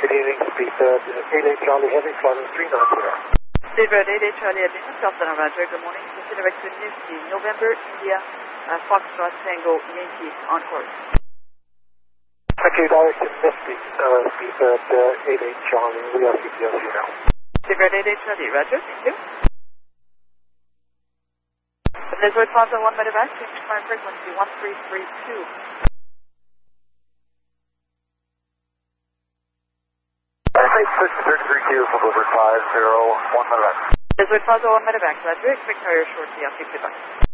Good evening, Speedbird 88 Charlie Heavy, flight 390. Speedbird 88 Charlie Heavy, South Center Roger, good morning. Consider vector Nifty, November, India, Foxtrot Tango, Yankee, on course. Thank you, direct to Nifty, Speedbird 88 Charlie, we are CPLC now. Speedbird 88 Charlie, Roger, thank you. Desert Plaza 1 medevac, change climb frequency 1332. Switch 332 for Bluebird 50, 1 medevac. Desert Plaza 1 medevac, Roger, expect carrier shortly, I'll keep you back.